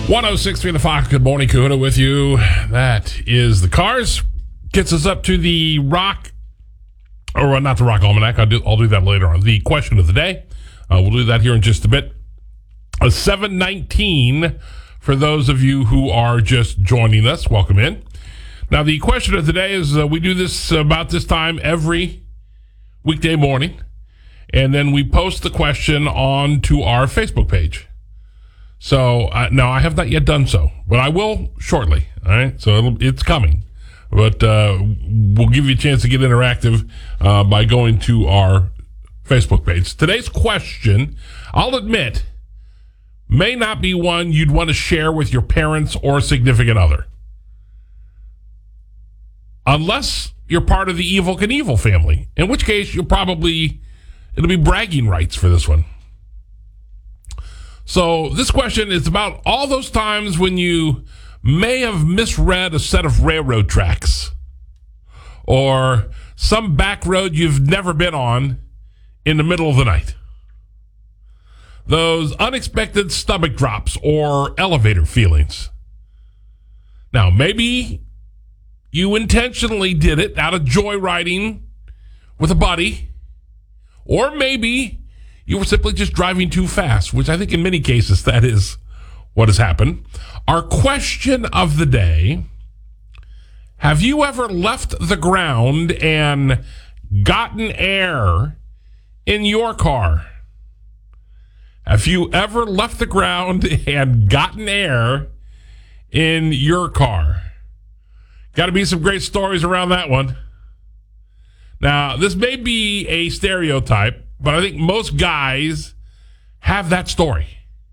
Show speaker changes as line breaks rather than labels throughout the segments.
106.3 The Fox. Good morning, Kahuna with you. That is the Cars. Gets us up to the Rock, or not the Rock Almanac. I'll do that later on. The question of the day. We'll do that here in just a bit. 7:19 for those of you who are just joining us. Welcome in. Now, the question of the day is we do this about this time every weekday morning, and then we post the question onto our Facebook page. So, now I have not yet done so, but I will shortly. All right. So it's coming, but, we'll give you a chance to get interactive, by going to our Facebook page. Today's question, I'll admit, may not be one you'd want to share with your parents or significant other. Unless you're part of the Evel Knievel family, in which case it'll be bragging rights for this one. So this question is about all those times when you may have misread a set of railroad tracks or some back road you've never been on in the middle of the night. Those unexpected stomach drops or elevator feelings. Now, maybe you intentionally did it out of joyriding with a buddy, or maybe you were simply just driving too fast, which I think in many cases that is what has happened. Our question of the day: have you ever left the ground and gotten air in your car? Have you ever left the ground and gotten air in your car? Got to be some great stories around that one. Now, this may be a stereotype, but I think most guys have that story.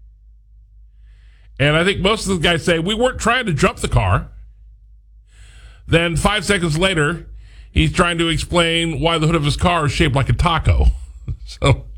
And I think most of the guys say, we weren't trying to jump the car. Then 5 seconds later, he's trying to explain why the hood of his car is shaped like a taco. So